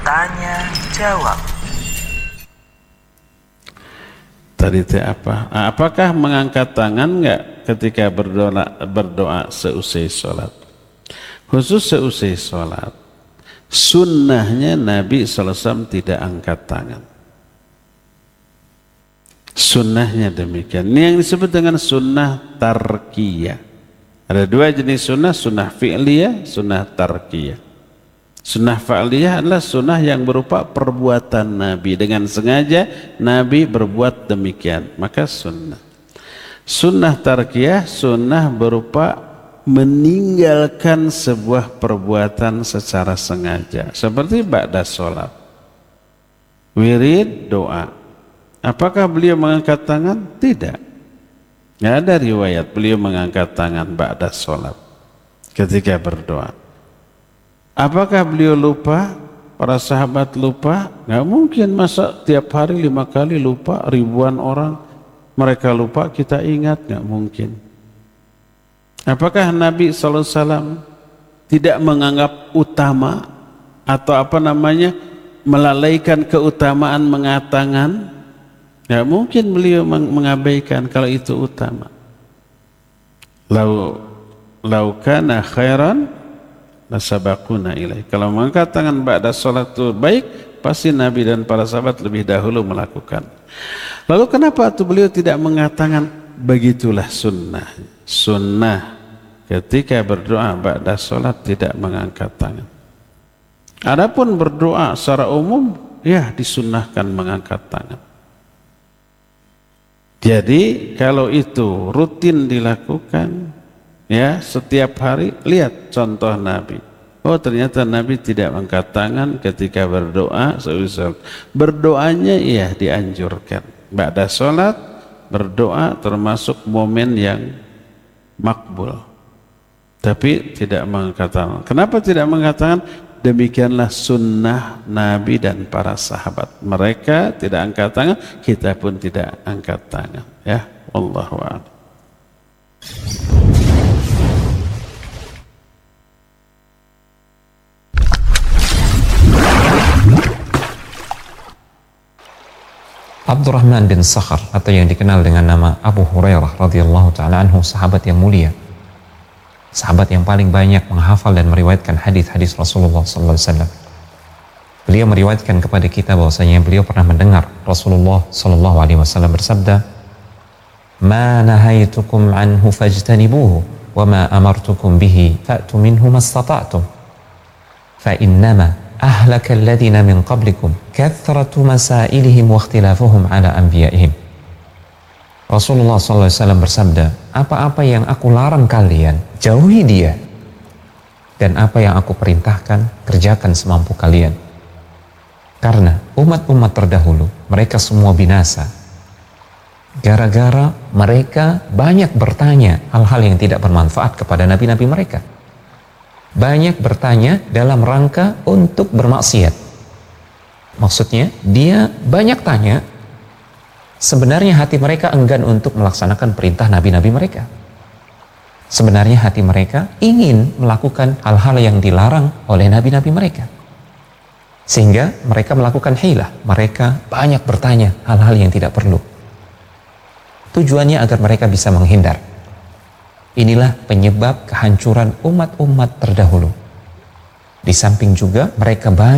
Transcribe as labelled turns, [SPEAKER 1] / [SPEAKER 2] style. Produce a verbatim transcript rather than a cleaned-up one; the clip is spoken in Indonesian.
[SPEAKER 1] Tanya jawab.
[SPEAKER 2] Tadi teh apa? Apakah mengangkat tangan enggak ketika berdoa berdoa seusai sholat? Khusus seusai sholat, sunnahnya Nabi sallallahu alaihi wasallam tidak angkat tangan. Sunnahnya demikian. Ini yang disebut dengan sunnah tarkiyah. Ada dua jenis sunnah, sunnah fi'liyah, sunnah tarkiyah. Sunnah fa'liyah adalah sunnah yang berupa perbuatan Nabi. Dengan sengaja Nabi berbuat demikian, maka sunnah. Sunnah tarkiyah, sunnah berupa meninggalkan sebuah perbuatan secara sengaja. Seperti ba'da sholat, wirid, doa. Apakah beliau mengangkat tangan? Tidak. Tidak ada riwayat beliau mengangkat tangan ba'da sholat ketika berdoa. Apakah beliau lupa? Para sahabat lupa? Nggak mungkin, masa tiap hari lima kali lupa, ribuan orang mereka lupa, kita ingat? Nggak mungkin. Apakah Nabi sallallahu alaihi wasallam tidak menganggap utama atau apa namanya melalaikan keutamaan mengangkat tangan? Nggak mungkin beliau mengabaikan kalau itu utama. Lau lau kana khairan nasabaquna ilaih. Kalau mengangkat tangan ba'da sholat itu baik, pasti Nabi dan para sahabat lebih dahulu melakukan. Lalu kenapa itu beliau tidak mengangkat tangan? Begitulah sunnah. Sunnah ketika berdoa ba'da sholat tidak mengangkat tangan. Adapun berdoa secara umum, ya disunnahkan mengangkat tangan. Jadi kalau itu rutin dilakukan, ya setiap hari, lihat contoh Nabi. Oh ternyata Nabi tidak angkat tangan ketika berdoa. Berdoanya iya dianjurkan. Ba'da sholat berdoa termasuk momen yang makbul. Tapi tidak mengangkat tangan. Kenapa tidak mengangkat tangan? Demikianlah sunnah Nabi dan para sahabat. Mereka tidak angkat tangan, kita pun tidak angkat tangan. Ya, wallahu a'lam.
[SPEAKER 3] Abdurrahman bin Sakhar atau yang dikenal dengan nama Abu Hurairah radhiyallahu taala anhu, sahabat yang mulia, sahabat yang paling banyak menghafal dan meriwayatkan hadis-hadis Rasulullah sallallahu alaihi wasallam. Beliau meriwayatkan kepada kita bahwasanya beliau pernah mendengar Rasulullah sallallahu alaihi wasallam bersabda, "Ma nahaitukum anhu fajtanibuhu wa ma amartukum bihi fa'tu minhu mastata'tum. Fa innama ahlaka alladhina min qablikum kathratu masailihim wa ikhtilafuhum ala anbiya'ihim." Rasulullah sallallahu alaihi wasallam bersabda, apa-apa yang aku larang kalian, jauhi dia, dan apa yang aku perintahkan, kerjakan semampu kalian. Karena umat-umat terdahulu, mereka semua binasa gara-gara mereka banyak bertanya hal-hal yang tidak bermanfaat kepada nabi-nabi mereka. Banyak bertanya dalam rangka untuk bermaksiat. Maksudnya dia banyak tanya, sebenarnya hati mereka enggan untuk melaksanakan perintah nabi-nabi mereka. Sebenarnya hati mereka ingin melakukan hal-hal yang dilarang oleh nabi-nabi mereka. Sehingga mereka melakukan hilah, mereka banyak bertanya hal-hal yang tidak perlu. Tujuannya agar mereka bisa menghindar. Inilah penyebab kehancuran umat-umat terdahulu. Di samping juga mereka banyak